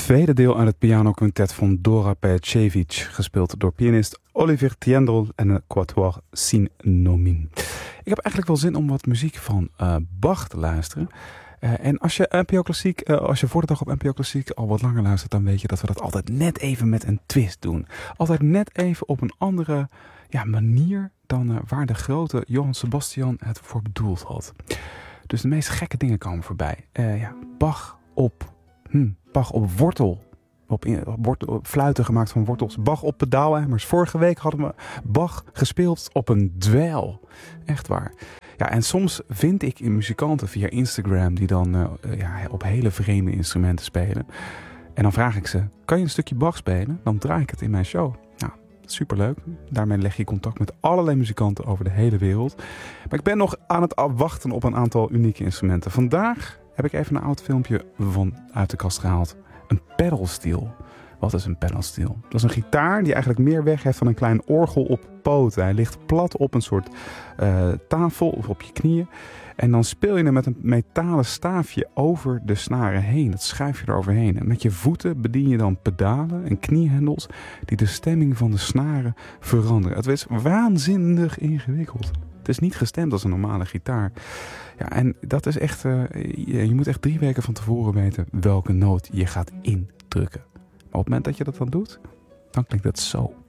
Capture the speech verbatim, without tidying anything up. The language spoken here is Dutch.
tweede deel uit het pianoquintet van Dora Pejacevic, gespeeld door pianist Olivier Tiendel en de quatuor Sin Nomin. Ik heb eigenlijk wel zin om wat muziek van uh, Bach te luisteren. Uh, en als je N P O Klassiek, uh, als je voor de dag op N P O Klassiek al wat langer luistert, dan weet je dat we dat altijd net even met een twist doen. Altijd net even op een andere ja, manier dan uh, waar de grote Johann Sebastian het voor bedoeld had. Dus de meest gekke dingen komen voorbij. Uh, ja, Bach op, hm, Bach op wortel. Op, in, op, wortel, op fluiten gemaakt van wortels. Bach op pedaalemmers. Vorige week hadden we Bach gespeeld op een dweil. Echt waar. Ja, en soms vind ik in muzikanten via Instagram die dan uh, ja, op hele vreemde instrumenten spelen. En dan vraag ik ze, kan je een stukje Bach spelen? Dan draai ik het in mijn show. Nou, superleuk. Daarmee leg je contact met allerlei muzikanten over de hele wereld. Maar ik ben nog aan het wachten op een aantal unieke instrumenten. Vandaag heb ik even een oud filmpje van uit de kast gehaald. Een pedalsteel. Wat is een pedalsteel? Dat is een gitaar die eigenlijk meer weg heeft van een klein orgel op poten. Hij ligt plat op een soort uh, tafel of op je knieën. En dan speel je hem met een metalen staafje over de snaren heen. Dat schuif je er overheen. En met je voeten bedien je dan pedalen en kniehendels die de stemming van de snaren veranderen. Het is waanzinnig ingewikkeld. Het is niet gestemd als een normale gitaar. Ja, en dat is echt, uh, je, je moet echt drie weken van tevoren weten welke noot je gaat indrukken. Maar op het moment dat je dat dan doet, dan klinkt dat zo.